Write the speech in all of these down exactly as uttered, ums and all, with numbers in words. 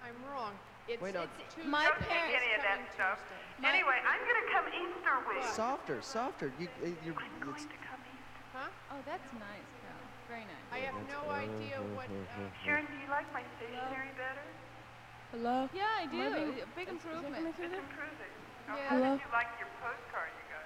I'm wrong. It's, Wait, no. it's Tuesday. My Don't take parents any of that coming stuff. Tuesday. Anyway, I'm going to come Easter week. Softer, softer. You, uh, you're, I'm going it's, to come Easter. Huh? Oh, that's nice, Carol. Very nice. I have no idea what. Uh, Sharon, do you like my stationery better? Hello? Yeah, I do. Maybe- A big improvement. It's improving. Oh, Yeah. How Hello? did you like your postcard you got?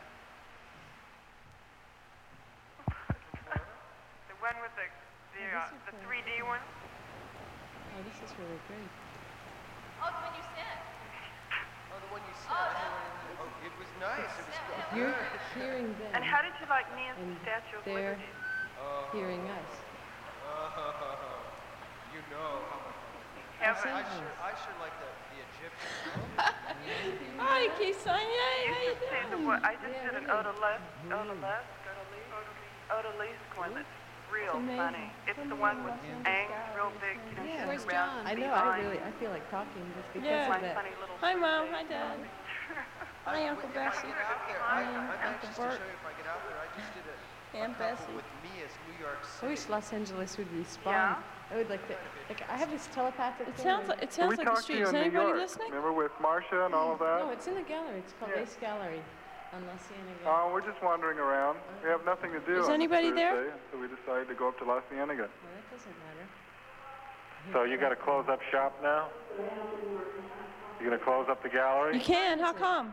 The one with the the, uh, the three D one? Oh, this is really great. Oh, the one you sent. oh, the one you said. Oh, it was nice. It was good. You're hearing them And how did you like me as And the Statue of they're- Liberty? hearing us. Oh, you know how much. Heaven. I sure, I sure like the, the Egyptian. Hi, Kisanya. How you You should see the doing? one. I just Yeah, did an hey. odalisque, odalisque, odalisque, odalisque one that's real amazing. funny. It's the one with Aang, real big, you know, Yeah. sitting Where's around John? I know. I really. I feel like talking just because Yeah. of My that. funny little Hi, Mom. face. Hi, Dad. I, Hi, Uncle if I Bessie. get out there, I, I'm Uncle anxious to Bert. show you if I get out there. I just did a, Aunt a couple Bessie. with me as New York I City. wish Los Angeles would respond. Yeah? I would like to. Like, I have this telepathic. It thing sounds where- like, it We sounds like a talked to street. you Is in New anybody York. listening? Remember with Marcia and all of that? No, it's in the gallery. It's called Yeah. Ace Gallery on La Cienega. Oh, we're just wandering around. We have nothing to do Is on anybody Thursday, there? so we decided to go up to La Cienega. Well, that doesn't matter. So you got to close up shop now? You going to close up the gallery? You can. How come?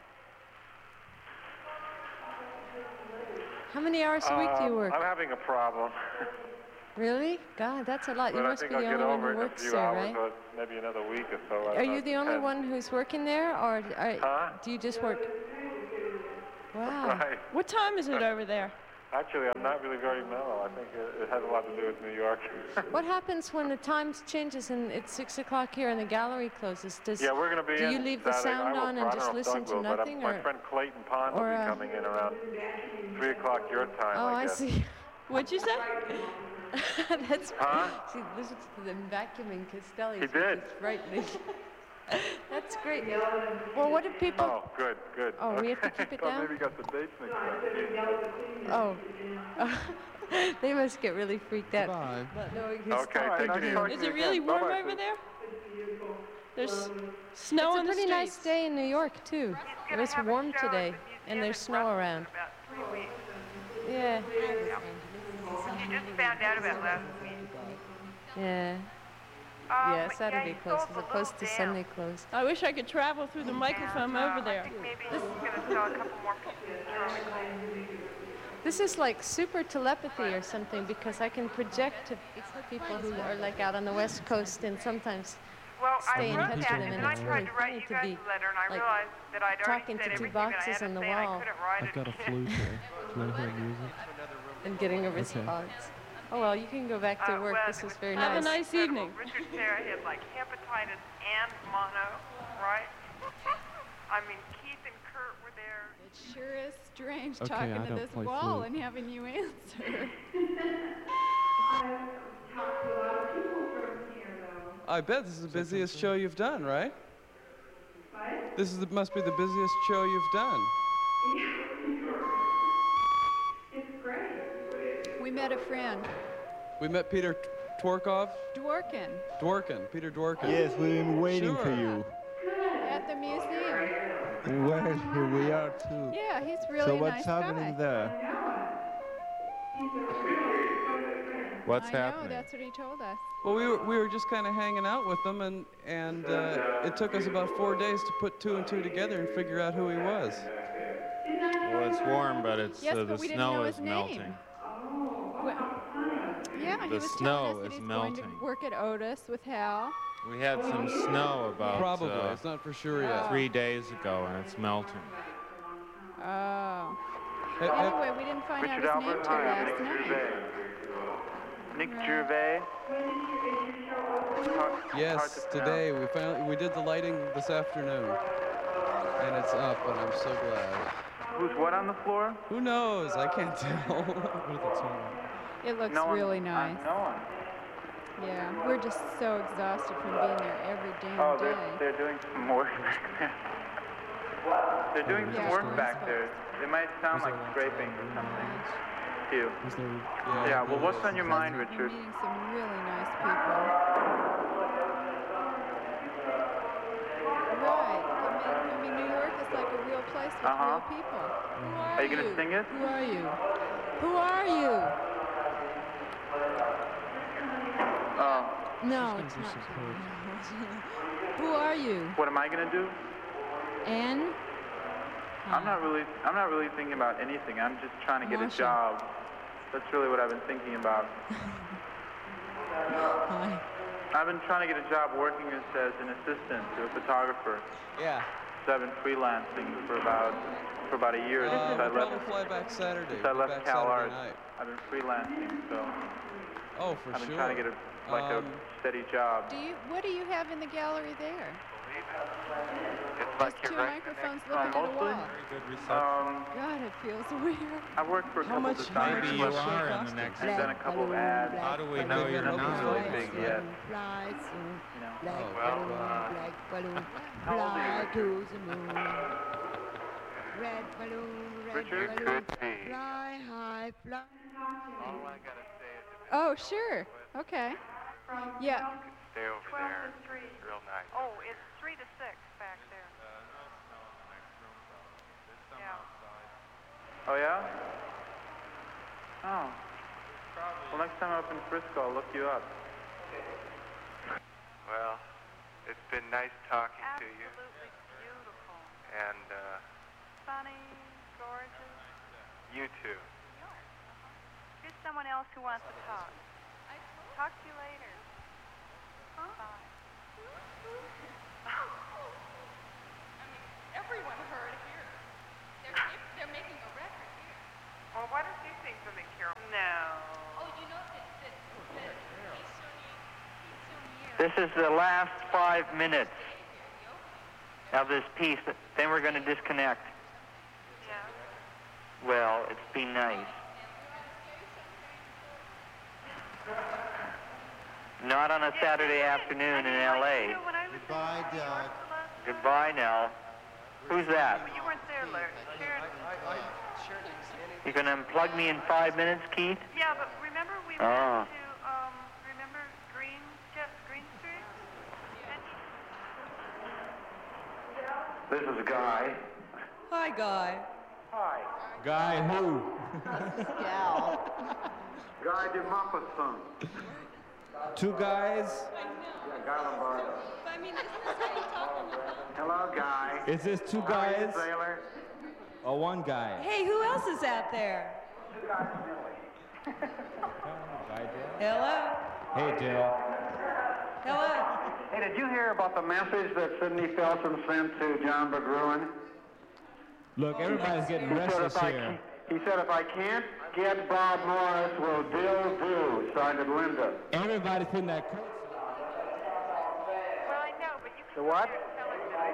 How many hours a week do you work? I'm having a problem, Really? God, that's a lot. You but I must think be I'll the get only one over who it in a works few there, hours, right? or maybe another week or so. Are you the only Ten. one who's working there, or are, Huh? do you just work? Wow. Right. What time is it over there? Actually, I'm not really very mellow. I think it, it has a lot to do with New York. What happens when the time changes and it's six o'clock here and the gallery closes? Does Yeah, we're going to be do in you leave the Saturday. sound I will, on I and don't just know if listen Doug to will, but, uh, nothing, my or? friend Clayton Pond or, will be uh, coming in around three o'clock your time. Oh, I guess. see. What'd you say? That's Huh? She listens to them vacuuming Castelli. He did. It's frightening. That's great. Well, what do people? Oh, good, good. Oh, we have to Okay. keep it Thought down? Maybe you got the dates mixed up. Oh, they must get really freaked out. Bye. Not knowing who's Okay, talking. take it easy. Is it really warm Bye-bye, over Sue. there? There's snow It's on a the pretty nice streets. day in New York too. He's It gonna was have a warm show at today, the and museum there's in snow Brussels around. in about three weeks. Yeah, You just found out about last week. yeah, Um, yeah. Saturday yeah, close sold as a opposed to little Sunday down. close. I wish I could travel through the microfilm And, uh, over I there. think maybe he's going to sell a couple more pieces of Charlie Cole. This is like super telepathy or something because I can project to people who are like out on the West Coast and sometimes Well, stay I in wrote touch that, with them, and and then I it's tried really to write funny you to guys be a letter, and I like realized that I'd already talking said to two everything that I boxes had to on the say, and I wall. couldn't write I've it got a again. flute here. Do you want to hear music? and getting a response. Oh well, you can go back to Uh, work. well, This it is was very Have a nice. nice incredible. evening. Richard Serra had like hepatitis and mono, right? I mean, Keith and Kurt were there. It sure is strange Okay, talking I to don't this play wall flute. and having you answer. I bet this is the busiest show you've done, right? This is the, must be the busiest show you've done. We met a friend, We met Peter T- Tworkov, Dworkin, Dworkin, Peter Dworkin. Yes, we've been waiting Sure. for you. at the museum. Well, here we are too. Yeah, he's really so a what's nice happening guy. there? What's I know, happening? that's what he told us. Well, we were, we were just kind of hanging out with them, and, and uh, it took us about four days to put two and two together and figure out who he was. Well, it's warm, but it's Yes, uh, but the we didn't snow know is his name. melting. Well, yeah, he The was snow telling us that is he's melting. going to work at Otis with Hal. We had some snow about Probably, uh, it's not for sure yet. three days ago, and it's melting. Oh. Hey, hey, Anyway, we didn't find Richard out his name Albert, till hi, I'm last Nick night. Gervais. Nick Gervais. Hard- hard yes, to today we finally we did the lighting this afternoon, and it's up, and I'm so glad. pronounce. Who's what on the floor? Who knows? I can't tell. What are the two? It looks No one- really uh, nice. no one. Yeah, we're just so exhausted from being there every damn Oh, day. they're, they're doing some work back there. They're doing some Yeah. work back there. They might sound like scraping or something. Cute. Is there? Yeah, well, what's on your mind, We're Richard? meeting some really nice people. with Uh-huh. real people. Who are, Are you gonna sing it? Who are you? Who are you? Oh. No, it's not. Who are you? What am I gonna do? Anne? I'm not really. I'm not really thinking about anything. I'm just trying to get Marsha. a job. That's really what I've been thinking about. Hi. I've been trying to get a job working as, as an assistant to a photographer. Yeah. So I've been freelancing for about for about a year Uh, since I we'll left. probably fly back Saturday. Since I We're left back Cal Saturday Arts, night. I've been freelancing. So Oh, for I've been sure. trying to get a like Um, a steady job. Do you? What do you have in the gallery there? It's Just two microphones looking at a mostly. wall. Very good reception. Um, God, it feels weird. I worked for a How couple much- designers. Maybe you are in the next. And done a couple of ads. How do we know They've you're been not? open really for big us, yet. Fly soon, You know. black Oh, balloon, uh, black balloon, how old are fly you, to the moon. Red balloon, red Richard? balloon, Could be. fly high, fly. All I gotta say is if Oh, sure. Okay. Yeah. stay over twelve there. to three. Real nice. Oh, it's three to six back there. Yeah. Oh yeah? Oh. Well, next time I'm up in Frisco, I'll look you up. Well, it's been nice talking to you. Absolutely beautiful. And, uh, Sunny, gorgeous. you too. Here's someone else who wants to talk. Talk to you later. Bye. Everyone heard here. They're, they're making a record here. Well, why don't you sing something, Carol? No. Oh, you know that, that, that he's so near. He's so near. This is the last five minutes of this piece. Then we're going to disconnect. Yeah. Well, it's been nice. Not on a Saturday afternoon in L A. Goodbye, Doug. Goodbye, Nell. Who's that? You weren't there, Larry. Sharon. You going to unplug me in five minutes, Keith? Yeah, but remember we Oh. went to, um, remember Green, Jeff, Green Street? And This is Guy. Hi, Guy. Hi. Guy who? Guy DeMaupassant. Two guys? Yeah, Guy Lombardo. I mean, isn't this what you're talking about? Hello, Guy. Is this two How are you, guys sailor? or one guy? Hey, who else is out there? Hello? Hey, Jill. Hello? Hey, did you hear about the message that Sidney Felson sent to John McGruin? Look, everybody's getting He said, restless if I here. ca- he said, if I can't get Bob Morris, will Dill do? Signed Linda. Everybody's in that coat. well, I know, but you The can what? tell him that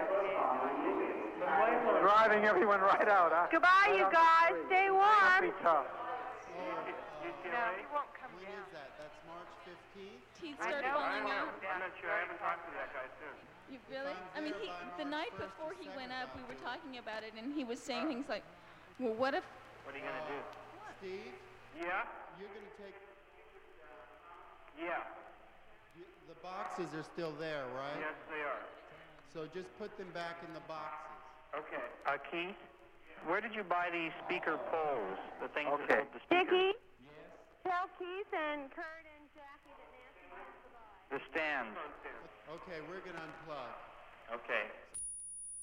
I Driving everyone right out, huh? Goodbye, you guys. Stay Must warm. be tough. No, he won't come When down. is that? That's March fifteenth? He I started know. calling I out. know. I'm not sure. I haven't talked to that guy since. You really? I mean, he, the night before he went up, we were talking about it, and he was saying things like, well, what if... What are you going to do? Steve, Yeah? you're going to take... Yeah. You, the boxes are still there, right? Yes, they are. So just put them back in the boxes. Okay. Uh, Keith, where did you buy these speaker poles? The things that hold the speakers? Dickie? Tell Keith and Kurt and Jackie that Nancy has to buy. The stands. Okay, we're going to unplug.